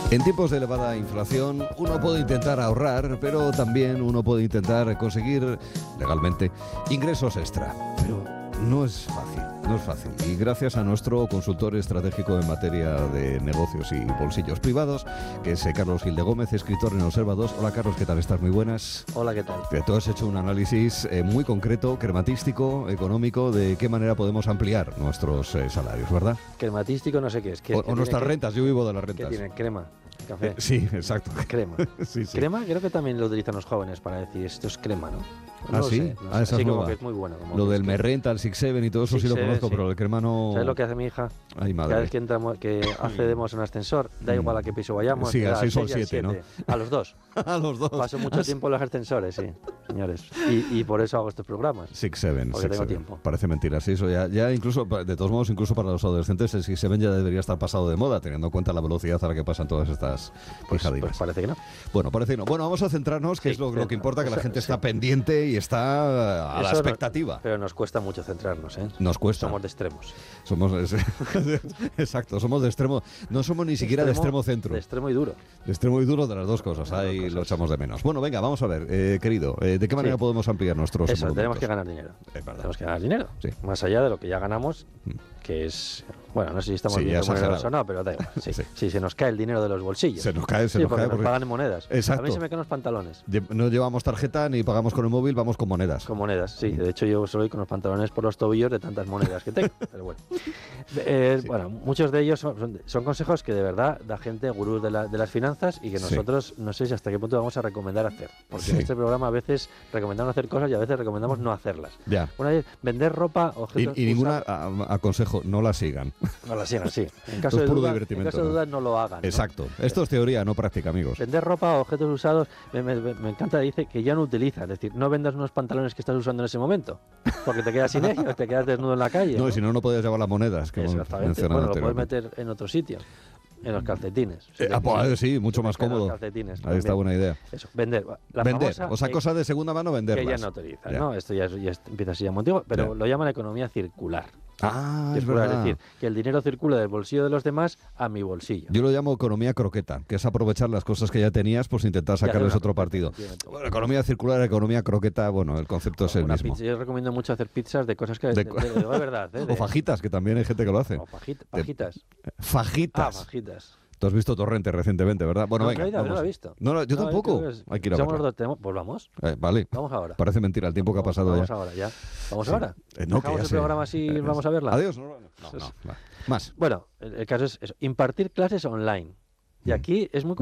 En tiempos de elevada inflación, uno puede intentar ahorrar, pero también uno puede intentar conseguir legalmente ingresos extra. Pero no es fácil, no es fácil. Y gracias a nuestro consultor estratégico en materia de negocios y bolsillos privados, que es Carlos Gil de Gómez, escritor en Observa2. Hola Carlos, ¿qué tal? ¿Estás? Muy buenas. Hola, ¿qué tal? Tú has hecho un análisis muy concreto, crematístico, económico, de qué manera podemos ampliar nuestros salarios, ¿verdad? Crematístico no sé qué es. O nuestras rentas, yo vivo de las rentas. ¿Qué tiene? Crema, café. Sí, exacto. Crema. Sí, sí. Crema creo que también lo utilizan los jóvenes para decir esto es crema, ¿no? ¿Ah, sí? Sé. Esa es Así como nueva. que es muy bueno. Lo del me renta, el 6-7 y todo eso sí lo 6-7, conozco, sí. pero el crema no... ¿Sabes lo que hace mi hija? Ay, madre. Cada vez que entramos, que accedemos a un ascensor, da igual a qué piso vayamos. Sí, me da al 6 o al 6 y 7, ¿no? A los dos. A los dos. Paso mucho tiempo en los ascensores, sí, señores. Y por eso hago estos programas. 6-7. Porque tengo tiempo. Parece mentira, sí, eso ya incluso, de todos modos, incluso para los adolescentes, el 6-7 ya debería estar pasado de moda, teniendo en cuenta la velocidad a la que pasan todas estas fijadinas. Pues parece que no. Bueno, parece que no. Bueno, vamos a centrarnos, que Sí, es lo que importa, que la gente está sí. pendiente y está a la Eso expectativa. Pero nos cuesta mucho centrarnos, ¿eh? Nos cuesta. Somos de extremos. Exacto, somos de extremo. No somos ni siquiera de extremo centro. De extremo y duro. De extremo y duro, de las dos cosas. Ahí lo echamos de menos. Bueno, venga, vamos a ver, querido, ¿de qué manera podemos ampliar nuestros Eso, emolumentos? tenemos que ganar dinero. Tenemos que ganar dinero. Sí. Más allá de lo que ya ganamos, que es... Bueno, no sé si estamos bien remunerados o no, pero da igual. Sí, se nos cae el dinero de los bolsillos. Se nos cae, porque nos pagan en monedas. Exacto. A mí se me caen los pantalones. No llevamos tarjeta ni pagamos con el móvil, vamos con monedas. Con monedas, sí. De hecho, yo soy con los pantalones por los tobillos de tantas monedas que tengo. Pero bueno. Bueno, muchos de ellos son consejos que de verdad da gente gurú de las finanzas y que nosotros no sé si hasta qué punto vamos a recomendar hacer. Porque en este programa a veces recomendamos hacer cosas y a veces recomendamos no hacerlas. Ya. Una vez, vender ropa, objetos... Y ninguna aconsejo, no la sigan. No la sigan, sí. En caso de duda, no lo hagan. Exacto. ¿no? Esto es teoría, no práctica, amigos. Vender ropa o objetos usados, me encanta, dice que ya no utilizas. Es decir, no vendas unos pantalones que estás usando en ese momento, porque te quedas sin ellos, te quedas desnudo en la calle. No, y si no podías llevar las monedas. Que exactamente. Bueno, lo puedes meter en otro sitio. En los calcetines. Pues sí, mucho más cómodo. Los calcetines. Ahí está buena idea. Eso, vender. O sea, cosas de segunda mano, venderlas. Que ya no utilizas, ¿no? Esto ya empieza así ya motivo, pero lo llaman economía circular. Es verdad. Es decir, que el dinero circula del bolsillo de los demás a mi bolsillo. Yo lo llamo economía croqueta, que es aprovechar las cosas que ya tenías, pues intentar sacarles otro partido. Bueno, economía circular, economía croqueta, bueno, el concepto es el mismo. Yo recomiendo mucho hacer pizzas de cosas que de verdad. O fajitas, que también hay gente que lo hace. O fajitas. Fajitas. Fajitas. Tú has visto Torrente recientemente, ¿verdad? Bueno, venga. No lo he visto. No, yo tampoco. Hay que ir a verlo. Pues vamos. Vale. Vamos ahora. Parece mentira el tiempo que ha pasado vamos ya. Ahora, ya. ¿Vamos ahora? ¿Dejamos el programa así vamos a verla? Adiós. No. Más. Bueno, el caso es eso, impartir clases online. Y aquí es muy